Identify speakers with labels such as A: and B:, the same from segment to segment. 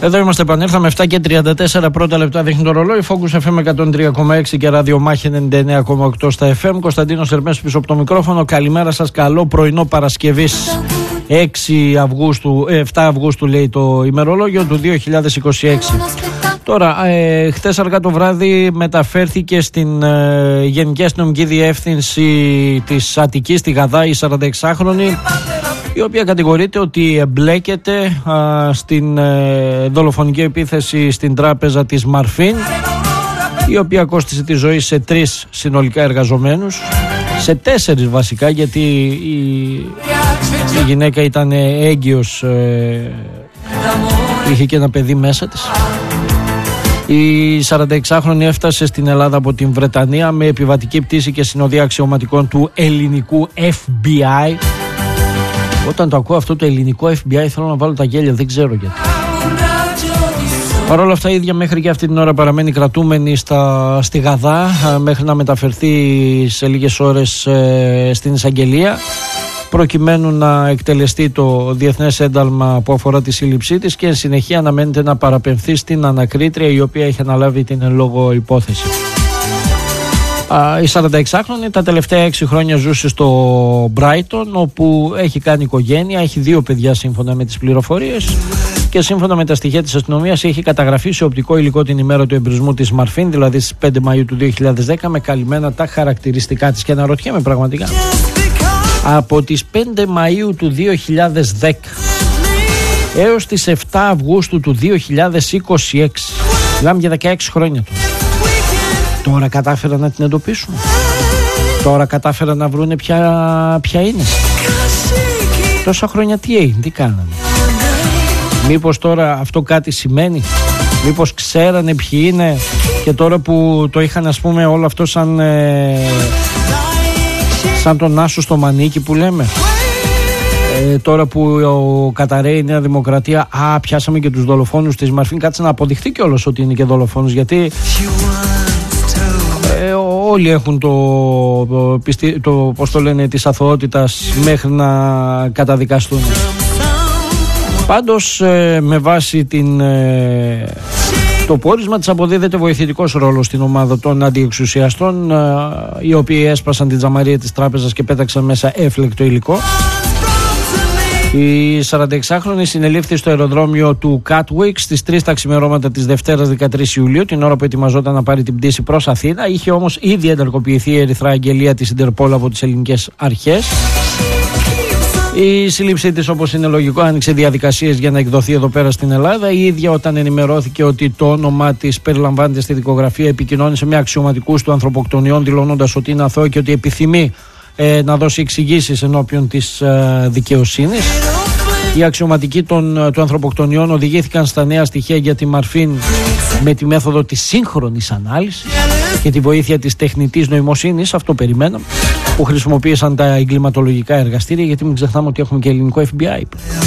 A: Εδώ είμαστε, επανήλθαμε 7 και 34 πρώτα λεπτά δείχνει το ρολόι. Focus FM 103,6 και ραδιομάχη 99,8 στα FM. Κωνσταντίνος Ερμές πίσω από το μικρόφωνο. Καλημέρα σας, καλό πρωινό Παρασκευής 7 Αυγούστου λέει το ημερολόγιο του 2026. Τώρα, χθες αργά το βράδυ μεταφέρθηκε στην Γενική Αστυνομική Διεύθυνση της Αττικής, στη Γαδά, η 46χρονη, η οποία κατηγορείται ότι εμπλέκεται στην δολοφονική επίθεση στην τράπεζα της Μαρφίν, η οποία κόστησε τη ζωή σε 3 συνολικά εργαζομένους, σε 4 βασικά, γιατί η γυναίκα ήταν έγκυος, είχε και ένα παιδί μέσα της. Η 46χρονη έφτασε στην Ελλάδα από την Βρετανία με επιβατική πτήση και συνοδεία αξιωματικών του ελληνικού FBI. Όταν το ακούω αυτό το ελληνικό FBI θέλω να βάλω τα γέλια, δεν ξέρω γιατί. Παρ' όλα αυτά η ίδια μέχρι και αυτή την ώρα παραμένει κρατούμενη στη Γαδά, μέχρι να μεταφερθεί σε λίγες ώρες στην εισαγγελία, προκειμένου να εκτελεστεί το διεθνές ένταλμα που αφορά τη σύλληψή της, και εν συνεχεία αναμένεται να παραπεμφθεί στην ανακρίτρια, η οποία έχει αναλάβει την εν λόγω υπόθεση. Η 46χρονη τα τελευταία 6 χρόνια ζούσε στο Brighton, όπου έχει κάνει οικογένεια, έχει 2 παιδιά σύμφωνα με τις πληροφορίες, και σύμφωνα με τα στοιχεία της αστυνομίας έχει καταγραφεί σε οπτικό υλικό την ημέρα του εμπρισμού της Μαρφίν, δηλαδή στις 5 Μαΐου του 2010, με καλυμμένα τα χαρακτηριστικά της. Και αναρωτιέμαι πραγματικά, από τις 5 Μαΐου του 2010 έως τις 7 Αυγούστου του 2026, μιλάμε για 16 χρόνια τώρα κατάφεραν να την εντοπίσουν, τώρα κατάφεραν να βρούνε ποια είναι. Τόσα χρόνια τι έγινε, τι κάνανε? Μήπως τώρα αυτό κάτι σημαίνει? Μήπως ξέρανε ποιοι είναι και τώρα που το είχαν, ας πούμε, όλο αυτό σαν τον άσο στο μανίκι που λέμε, τώρα που καταραίει η Νέα Δημοκρατία, πιάσαμε και τους δολοφόνους της Μαρφίν, κάτσε να αποδειχθεί κιόλας ότι είναι και δολοφόνους, γιατί όλοι έχουν πώς το λένε, της αθωότητας μέχρι να καταδικαστούν. Πάντως με βάση το πόρισμα της αποδίδεται βοηθητικός ρόλος στην ομάδα των αντιεξουσιαστών, οι οποίοι έσπασαν την τζαμαρία της τράπεζας και πέταξαν μέσα έφλεκτο υλικό. Η 46χρονη συνελήφθη στο αεροδρόμιο του Κάτουικ στις 3 τα ξημερώματα της Δευτέρας 13 Ιουλίου, την ώρα που ετοιμαζόταν να πάρει την πτήση προς Αθήνα. Είχε όμως ήδη ενεργοποιηθεί η ερυθρά αγγελία της Ιντερπόλ από τις ελληνικές αρχές. Η σύλληψή της, όπως είναι λογικό, άνοιξε διαδικασίες για να εκδοθεί εδώ πέρα στην Ελλάδα. Η ίδια, όταν ενημερώθηκε ότι το όνομά της περιλαμβάνεται στη δικογραφία, επικοινώνησε με αξιωματικούς του ανθρωποκτονιών, δηλώνοντας ότι είναι αθώη και ότι επιθυμεί να δώσει εξηγήσεις ενώπιον της δικαιοσύνης. Οι αξιωματικοί του ανθρωποκτονιών οδηγήθηκαν στα νέα στοιχεία για τη Μαρφίν με τη μέθοδο της σύγχρονης ανάλυσης και τη βοήθεια της τεχνητής νοημοσύνης, αυτό περιμέναμε, που χρησιμοποίησαν τα εγκληματολογικά εργαστήρια, γιατί μην ξεχνάμε ότι έχουμε και ελληνικό FBI.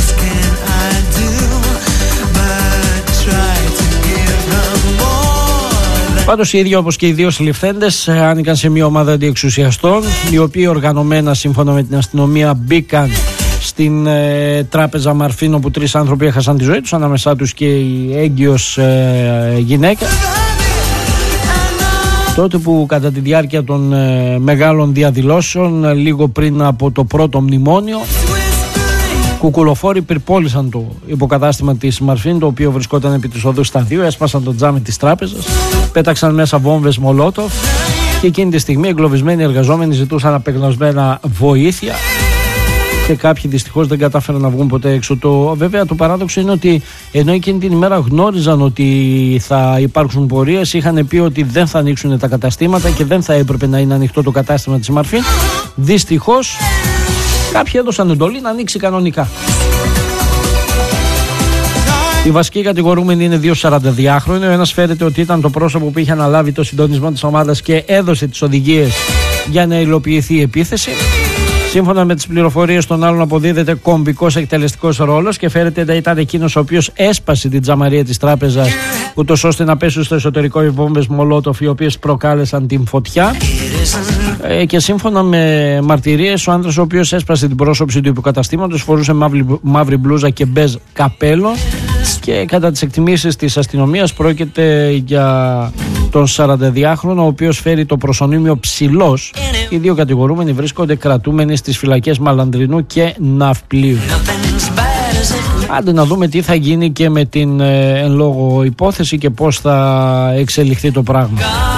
A: Πάντως η ίδια, όπως και οι 2 συλληφθέντες, άνοικαν σε μια ομάδα αντιεξουσιαστών, οι οποίοι οργανωμένα σύμφωνα με την αστυνομία μπήκαν στην τράπεζα Μαρφίν, όπου 3 άνθρωποι έχασαν τη ζωή τους, ανάμεσά τους και η έγκυος γυναίκα. Τότε που κατά τη διάρκεια των μεγάλων διαδηλώσεων, λίγο πριν από το πρώτο μνημόνιο, κουκουλοφόροι πυρπόλησαν το υποκατάστημα της Μαρφίν, το οποίο βρισκόταν επί της οδού στα 2, έσπασαν το τζάμι της τράπεζας, πέταξαν μέσα βόμβες Μολότοφ, και εκείνη τη στιγμή εγκλωβισμένοι εργαζόμενοι ζητούσαν απεγνωσμένα βοήθεια, και κάποιοι δυστυχώς δεν κατάφεραν να βγουν ποτέ έξω. Βέβαια το παράδοξο είναι ότι ενώ εκείνη την ημέρα γνώριζαν ότι θα υπάρξουν πορείες, είχαν πει ότι δεν θα ανοίξουν τα καταστήματα και δεν θα έπρεπε να είναι ανοιχτό το κατάστημα της Μαρφίν. Δυστυχώς κάποιοι έδωσαν εντολή να ανοίξει κανονικά. Οι βασικοί κατηγορούμενοι είναι 2 42χρονοι. Ο ένας φέρεται ότι ήταν το πρόσωπο που είχε αναλάβει το συντονισμό της ομάδας και έδωσε τις οδηγίες για να υλοποιηθεί η επίθεση. Σύμφωνα με τις πληροφορίες, των άλλων αποδίδεται κομβικός εκτελεστικός ρόλος και φέρεται να ήταν εκείνος ο οποίος έσπασε την τζαμαρία της τράπεζας, ούτως ώστε να πέσουν στο εσωτερικό οι βόμβες Μολότοφ, οι οποίες προκάλεσαν την φωτιά. Και σύμφωνα με μαρτυρίες, ο άντρας ο οποίος έσπασε την πρόσωψη του υποκαταστήματος φορούσε μαύρη μπλούζα και μπέζ καπέλο Και κατά τις εκτιμήσεις της αστυνομίας πρόκειται για τον 42χρονο, ο οποίος φέρει το προσωνύμιο ψηλός. Οι δύο κατηγορούμενοι βρίσκονται κρατούμενοι στις φυλακές Μαλανδρινού και Ναυπλίου. Άντε να δούμε τι θα γίνει και με την εν λόγω υπόθεση και πώς θα εξελιχθεί το πράγμα.